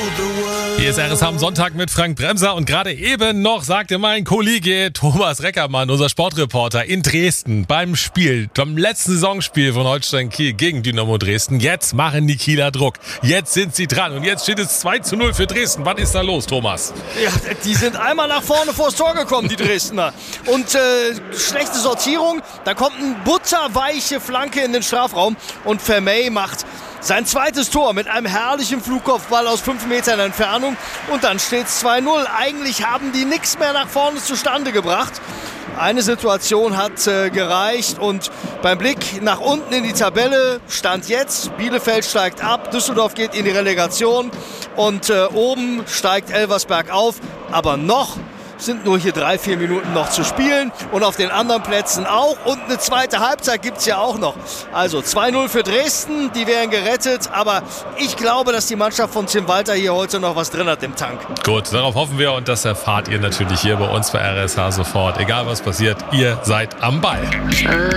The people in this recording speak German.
Hier ist RSH am Sonntag mit Frank Bremser und gerade eben noch sagte mein Kollege Thomas Reckermann, unser Sportreporter in Dresden beim letzten Saisonspiel von Holstein Kiel gegen Dynamo Dresden, jetzt machen die Kieler Druck. Jetzt sind sie dran und jetzt steht es 2:0 für Dresden. Was ist da los, Thomas? Ja, die sind einmal nach vorne vors Tor gekommen, die Dresdner. Und schlechte Sortierung, da kommt eine butterweiche Flanke in den Strafraum und Vermey macht sein zweites Tor mit einem herrlichen Flugkopfball aus 5 Metern Entfernung und dann steht es 2:0. Eigentlich haben die nichts mehr nach vorne zustande gebracht. Eine Situation hat gereicht und beim Blick nach unten in die Tabelle stand jetzt, Bielefeld steigt ab, Düsseldorf geht in die Relegation und oben steigt Elversberg auf, aber noch sind nur hier 3-4 Minuten noch zu spielen und auf den anderen Plätzen auch. Und eine zweite Halbzeit gibt es ja auch noch. Also 2:0 für Dresden, die wären gerettet. Aber ich glaube, dass die Mannschaft von Tim Walter hier heute noch was drin hat im Tank. Gut, darauf hoffen wir und das erfahrt ihr natürlich hier bei uns bei RSH sofort. Egal was passiert, ihr seid am Ball.